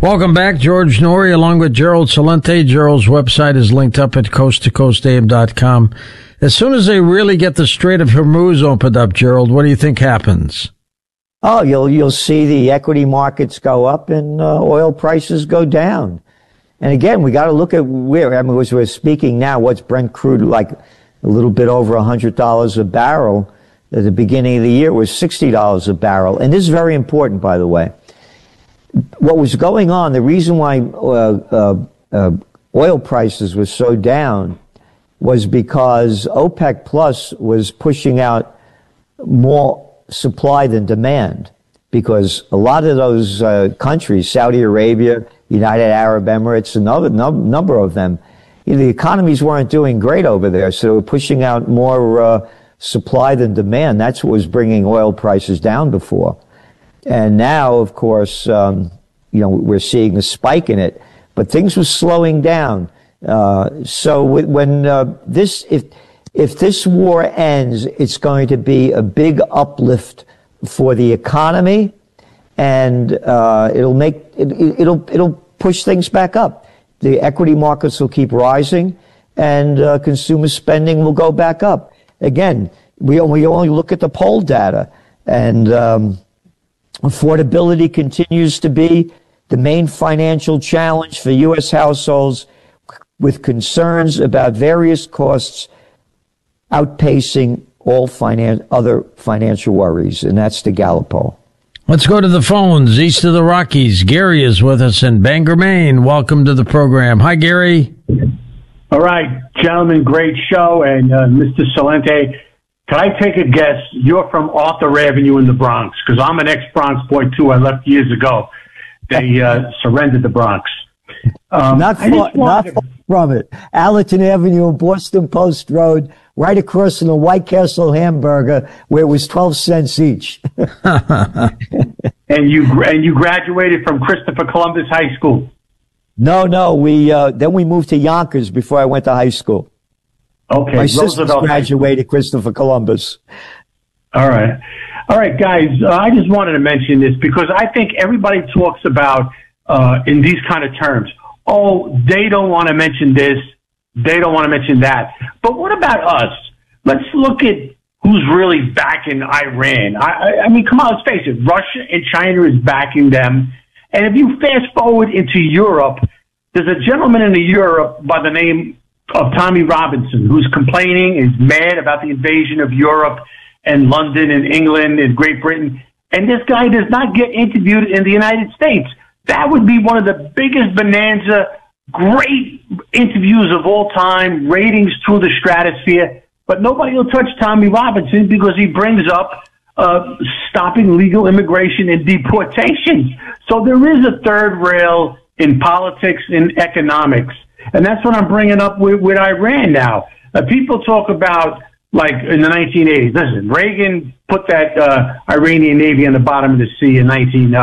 Welcome back. George Noory along with Gerald Celente. Gerald's website is linked up at coasttocoastam.com. As soon as they really get the Strait of Hormuz opened up, Gerald, what do you think happens? Oh, you'll see the equity markets go up and oil prices go down. And again, we got to look at where, as we're speaking now, what's Brent crude like a little bit over $100 a barrel. At the beginning of the year, it was $60 a barrel. And this is very important, by the way. What was going on, the reason why oil prices were so down was because OPEC Plus was pushing out more supply than demand, because a lot of those countries, Saudi Arabia, United Arab Emirates, another number of them, the economies weren't doing great over there, so they were pushing out more supply than demand. That's what was bringing oil prices down before. And now, of course, we're seeing a spike in it, but things were slowing down. So when if this war ends, it's going to be a big uplift for the economy, and it'll push things back up. The equity markets will keep rising, and consumer spending will go back up. Again, we only look at the poll data, and affordability continues to be the main financial challenge for U.S. households, with concerns about various costs outpacing all other financial worries, and that's the Gallup poll. Let's go to the phones east of the Rockies. Gary is with us in Bangor, Maine. Welcome to the program. Hi, Gary. All right, gentlemen, great show. And Mr. Celente, can I take a guess? You're from Arthur Avenue in the Bronx, because I'm an ex-Bronx boy, too. I left years ago. They surrendered the Bronx. Not far from it. Allerton Avenue and Boston Post Road, right across from the White Castle hamburger, where it was 12 cents each. And you graduated from Christopher Columbus High School? No. Then we moved to Yonkers before I went to high school. Okay. My sister graduated Christopher Columbus. All right, guys. I just wanted to mention this because I think everybody talks about in these kind of terms. Oh, they don't want to mention this. They don't want to mention that. But what about us? Let's look at who's really backing Iran. I mean, come on, let's face it. Russia and China is backing them. And if you fast forward into Europe, there's a gentleman in Europe by the name of Tommy Robinson who's complaining, is mad about the invasion of Europe and London and England and Great Britain. And this guy does not get interviewed in the United States. That would be one of the biggest bonanza, great interviews of all time, ratings through the stratosphere. But nobody will touch Tommy Robinson because he brings up stopping legal immigration and deportations. So there is a third rail in politics and economics. And that's what I'm bringing up with Iran now. People talk about, like, in the 1980s. Listen, Reagan put that Iranian Navy on the bottom of the sea in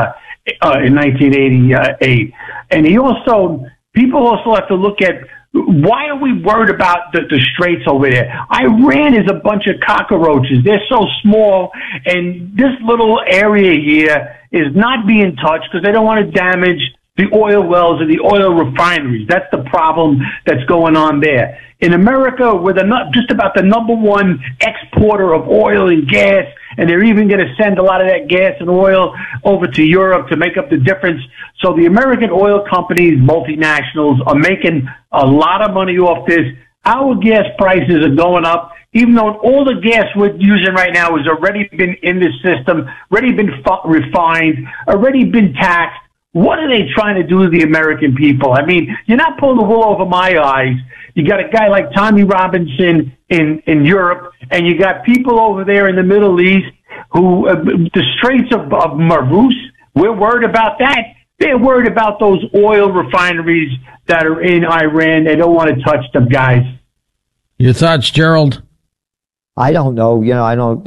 1988. And people also have to look at, why are we worried about the straits over there? Iran is a bunch of cockroaches. They're so small, and this little area here is not being touched because they don't want to damage the oil wells and the oil refineries. That's the problem that's going on there. In America, we're just about the number one exporter of oil and gas, and they're even going to send a lot of that gas and oil over to Europe to make up the difference. So the American oil companies, multinationals, are making a lot of money off this. Our gas prices are going up, even though all the gas we're using right now has already been in the system, already been refined, already been taxed. What are they trying to do to the American people? I mean, you're not pulling the wool over my eyes. You got a guy like Tommy Robinson in Europe, and you got people over there in the Middle East who, the Straits of Hormuz, we're worried about that. They're worried about those oil refineries that are in Iran. They don't want to touch them, guys. Your thoughts, Gerald? I don't know. I don't.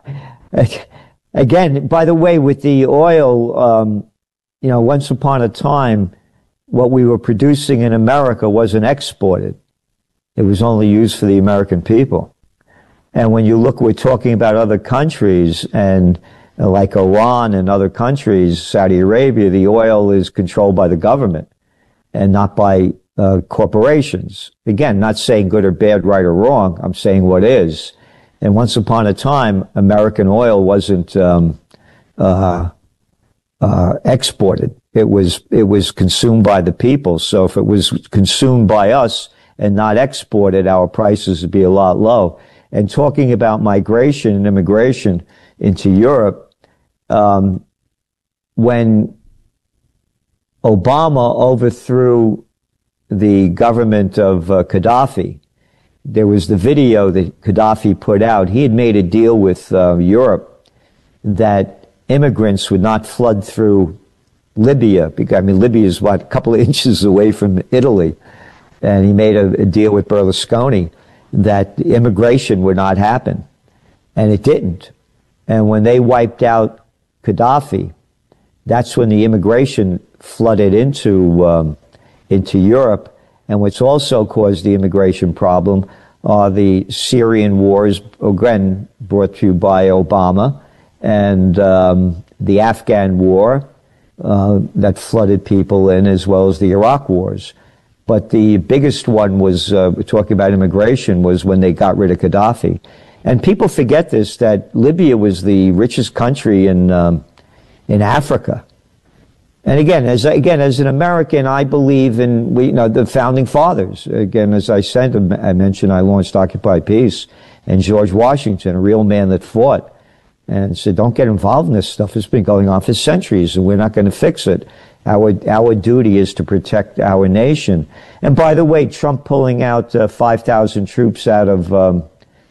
Again, by the way, with the oil, once upon a time, what we were producing in America wasn't exported. It was only used for the American people. And when you look, we're talking about other countries, and like Iran and other countries, Saudi Arabia, the oil is controlled by the government and not by corporations. Again, not saying good or bad, right or wrong. I'm saying what is. And once upon a time, American oil wasn't exported. It was consumed by the people. So if it was consumed by us and not exported, our prices would be a lot low. And talking about migration and immigration into Europe, when Obama overthrew the government of Gaddafi, there was the video that Gaddafi put out. He had made a deal with Europe that immigrants would not flood through Libya, because I mean Libya is a couple of inches away from Italy, and he made a deal with Berlusconi that immigration would not happen, and it didn't. And when they wiped out Gaddafi, that's when the immigration flooded into Europe. And what's also caused the immigration problem are the Syrian wars, again brought to you by Obama, and the Afghan war that flooded people in, as well as the Iraq wars. But the biggest one was, talking about immigration, was when they got rid of Gaddafi. And people forget this, that Libya was the richest country in Africa. And again, as an American, I believe in the founding fathers. Again, as I said, I mentioned I launched Occupy Peace, and George Washington, a real man that fought, and said, don't get involved in this stuff. It's been going on for centuries, and we're not going to fix it. Our duty is to protect our nation. And by the way, Trump pulling out 5,000 troops out of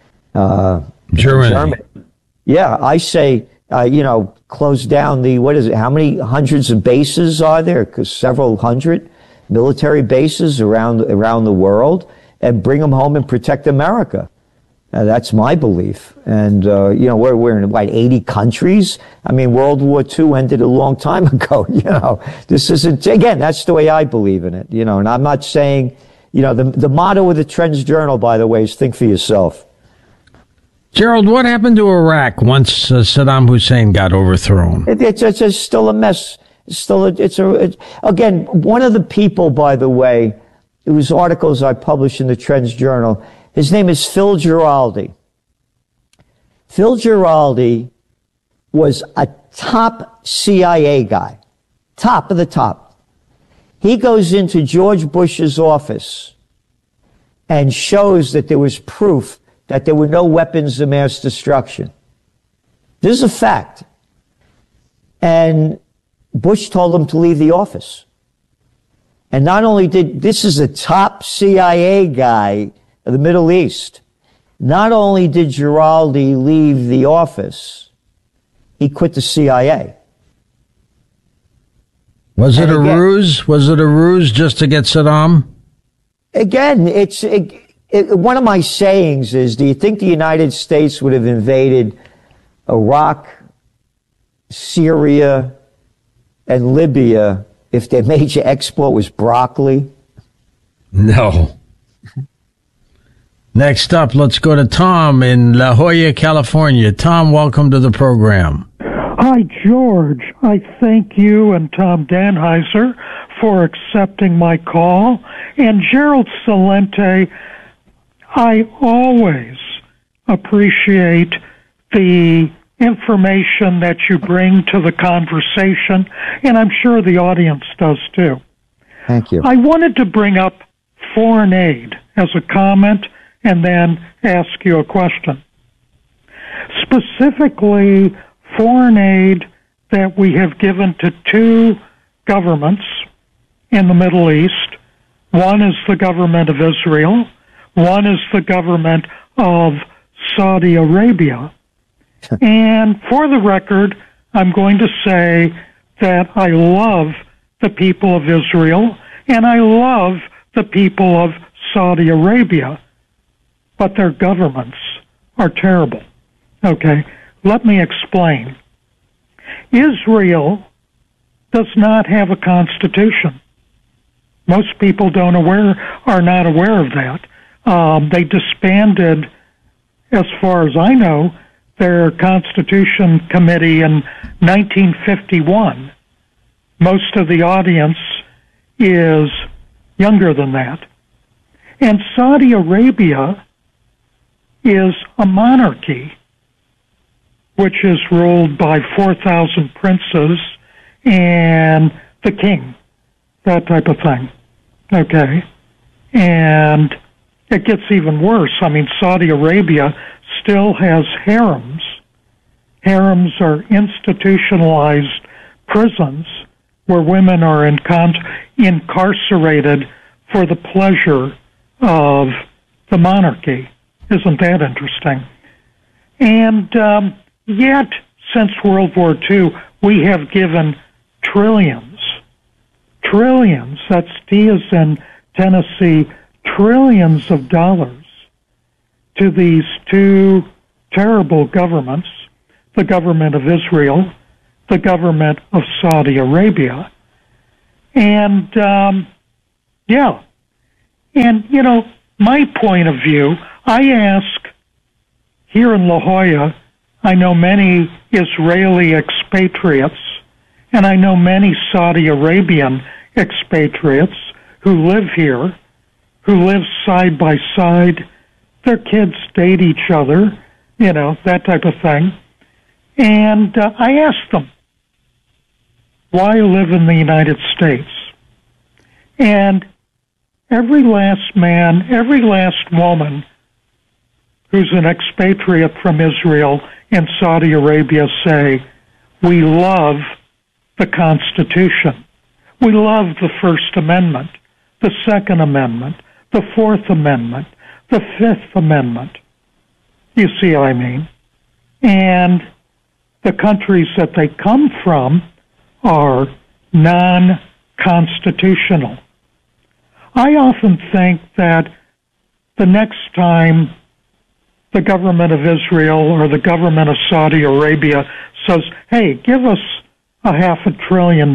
Germany. Yeah, I say, close down how many hundreds of bases are there? 'Cause several hundred military bases around the world, and bring them home and protect America. That's my belief. And, we're in 80 countries. I mean, World War II ended a long time ago. This isn't, again, that's the way I believe in it, and I'm not saying, the motto of the Trends Journal, by the way, is think for yourself. Gerald, what happened to Iraq once Saddam Hussein got overthrown? It's still a mess. Again, one of the people, by the way, it was articles I published in the Trends Journal. His name is Phil Giraldi. Phil Giraldi was a top CIA guy, top of the top. He goes into George Bush's office and shows that there was proof that there were no weapons of mass destruction. This is a fact. And Bush told him to leave the office. And not only this is a top CIA guy of the Middle East, not only did Giraldi leave the office, he quit the CIA. Was it a ruse? Was it a ruse just to get Saddam? Again, one of my sayings is, do you think the United States would have invaded Iraq, Syria, and Libya if their major export was broccoli? No. Next up, let's go to Tom in La Jolla, California. Tom, welcome to the program. Hi, George. I thank you and Tom Danheiser for accepting my call. And Gerald Celente, I always appreciate the information that you bring to the conversation, and I'm sure the audience does too. Thank you. I wanted to bring up foreign aid as a comment and then ask you a question. Specifically, foreign aid that we have given to two governments in the Middle East. One is the government of Israel. One is the government of Saudi Arabia. And for the record, I'm going to say that I love the people of Israel and I love the people of Saudi Arabia, but their governments are terrible. Okay, let me explain. Israel does not have a constitution. Most people are not aware of that. They disbanded, as far as I know, their Constitution Committee in 1951. Most of the audience is younger than that. And Saudi Arabia is a monarchy, which is ruled by 4,000 princes and the king, that type of thing. Okay? And it gets even worse. I mean, Saudi Arabia still has harems. Harems are institutionalized prisons where women are incarcerated for the pleasure of the monarchy. Isn't that interesting? And yet, since World War II, we have given trillions, that's T as in Tennessee, trillions of dollars to these two terrible governments, the government of Israel, the government of Saudi Arabia. And, and, you know, my point of view, I ask here in La Jolla, I know many Israeli expatriates, and I know many Saudi Arabian expatriates who live here, who live side by side. Their kids date each other, you know, that type of thing. And I ask them, why live in the United States? And every last man, every last woman who's an expatriate from Israel and Saudi Arabia say, we love the Constitution. We love the First Amendment, the Second Amendment, the Fourth Amendment, the Fifth Amendment. You see what I mean? And the countries that they come from are non-constitutional. I often think that the next time the government of Israel or the government of Saudi Arabia says, hey, give us $500 billion,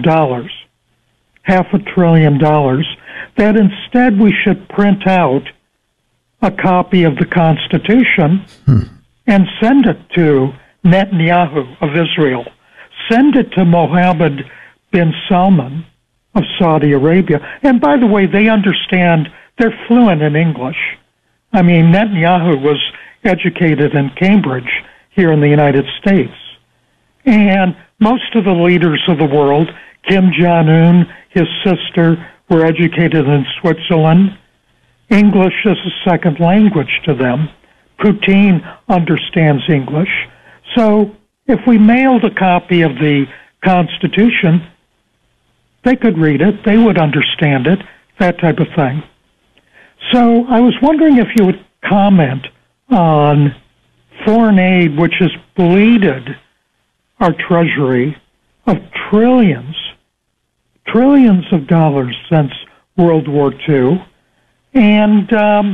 that instead we should print out a copy of the Constitution and send it to Netanyahu of Israel. Send it to Mohammed bin Salman of Saudi Arabia. And by the way, they understand, they're fluent in English. I mean, Netanyahu was educated in Cambridge here in the United States. And most of the leaders of the world, Kim Jong-un, his sister, were educated in Switzerland. English is a second language to them. Putin understands English. So if we mailed a copy of the Constitution, they could read it, they would understand it, that type of thing. So I was wondering if you would comment on foreign aid, which has bleeded our treasury of trillions of dollars since World War II. And,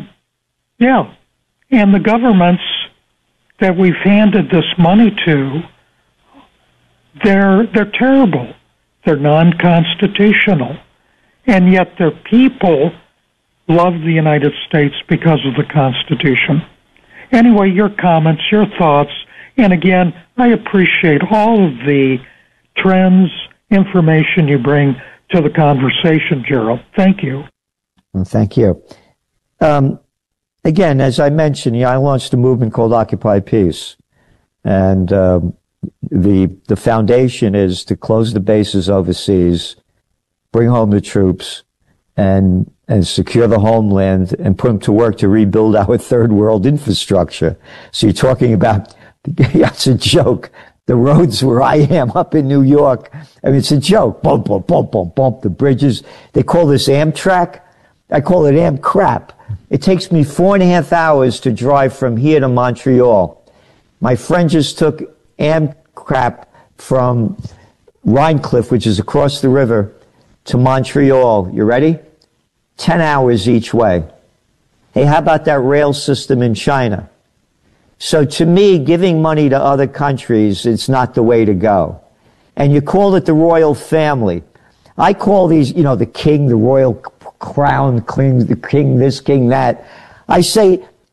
and the governments that we've handed this money to, they're terrible. They're non-constitutional. And yet their people love the United States because of the Constitution. Anyway, your comments, your thoughts, and again, I appreciate all of the trends, information you bring to the conversation, Gerald. Thank you. Well, thank you. Again, as I mentioned, I launched a movement called Occupy Peace. And the foundation is to close the bases overseas, bring home the troops, and secure the homeland and put them to work to rebuild our third world infrastructure. So you're talking about, that's a joke. The roads where I am up in New York, I mean, it's a joke. Bump, bump, bump, bump, bump. The bridges, they call this Amtrak. I call it Amcrap. It takes me 4.5 hours to drive from here to Montreal. My friend just took Amcrap from Rhinecliff, which is across the river, to Montreal. You ready? 10 hours each way. Hey, how about that rail system in China? So to me, giving money to other countries, it's not the way to go. And you call it the royal family. I call these, the king, the royal crown, king, the king, this, king, that. I say,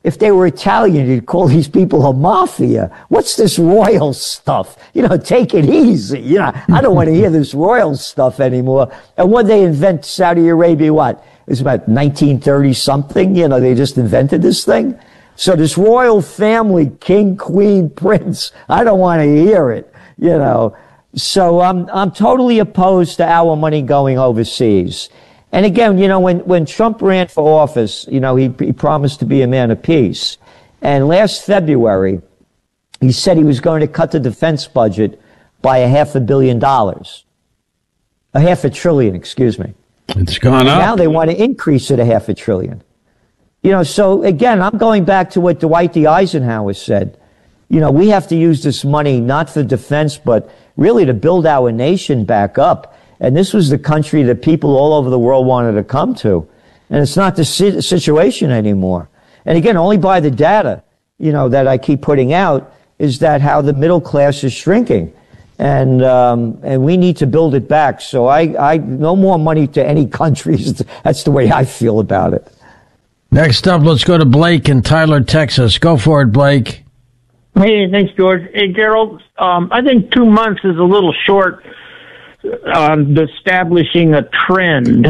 If they were Italian, you'd call these people a mafia. What's this royal stuff? Take it easy. I don't want to hear this royal stuff anymore. And when they invent Saudi Arabia, what? It's about 1930 something. They just invented this thing. So this royal family, king, queen, prince, I don't want to hear it, So I'm totally opposed to our money going overseas. And again, when Trump ran for office, he promised to be a man of peace. And last February, he said he was going to cut the defense budget by $500 million. $500 billion, excuse me. It's gone up. Now they want to increase it $500 billion. So again, I'm going back to what Dwight D. Eisenhower said. We have to use this money not for defense, but really to build our nation back up. And this was the country that people all over the world wanted to come to. And it's not the situation anymore. And again, only by the data, that I keep putting out is that how the middle class is shrinking. And we need to build it back. So I no more money to any countries. That's the way I feel about it. Next up, let's go to Blake in Tyler, Texas. Go for it, Blake. Hey, thanks, George. Hey, Gerald, I think 2 months is a little short on establishing a trend.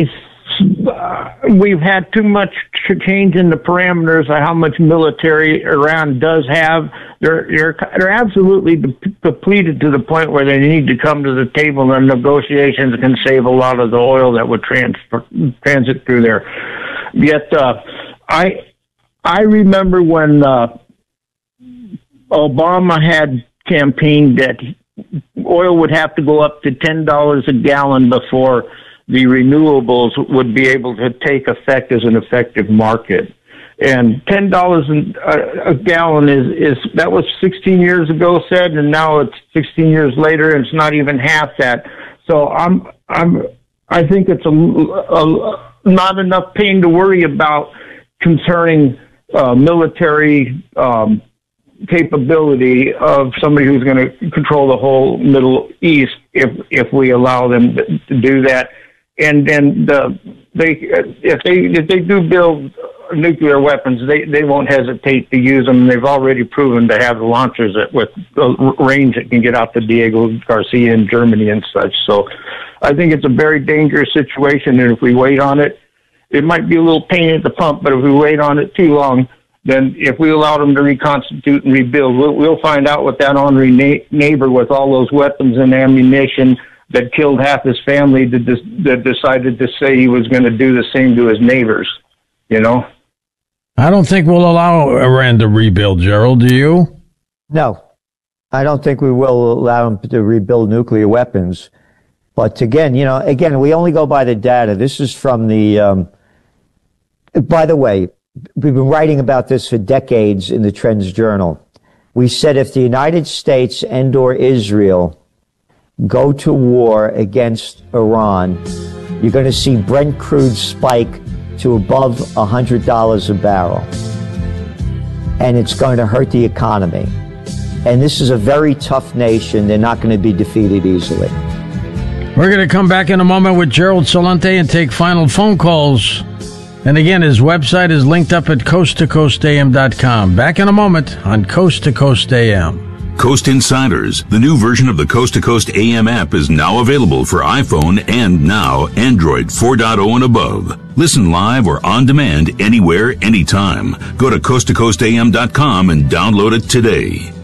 We've had too much change in the parameters of how much military Iran does have. They're absolutely depleted to the point where they need to come to the table, and negotiations can save a lot of the oil that would transit through there. Yet, I remember when Obama had campaigned that oil would have to go up to $10 a gallon before the renewables would be able to take effect as an effective market. And $10 a gallon is that was 16 years ago said, and now it's 16 years later, and it's not even half that. So I think it's a not enough pain to worry about concerning military capability of somebody who's going to control the whole Middle East if we allow them to do that. And then if they do build nuclear weapons, they won't hesitate to use them. They've already proven to have the launchers with the range that can get out to Diego Garcia in Germany and such. So I think it's a very dangerous situation, and if we wait on it, it might be a little pain at the pump, but if we wait on it too long, then if we allow them to reconstitute and rebuild, we'll find out what that ornery neighbor with all those weapons and ammunition that killed half his family that decided to say he was going to do the same to his neighbors, I don't think we'll allow Iran to rebuild, Gerald. Do you? No, I don't think we will allow them to rebuild nuclear weapons. But again, we only go by the data. This is from the, by the way, we've been writing about this for decades in the Trends Journal. We said if the United States and/or Israel go to war against Iran, you're going to see Brent crude spike to above $100 a barrel. And it's going to hurt the economy. And this is a very tough nation. They're not going to be defeated easily. We're going to come back in a moment with Gerald Celente and take final phone calls. And again, his website is linked up at coasttocoastam.com. Back in a moment on Coast to Coast AM. Coast Insiders, the new version of the Coast to Coast AM app, is now available for iPhone and now Android 4.0 and above. Listen live or on demand anywhere, anytime. Go to coasttocoastam.com and download it today.